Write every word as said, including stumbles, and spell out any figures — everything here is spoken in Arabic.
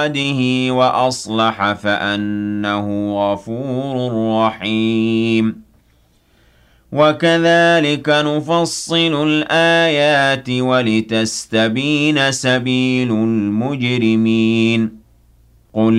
بعده وأصلح فأنه غفور رحيم وكذلك نفصل الآيات ولتستبين سبيل المجرمين قل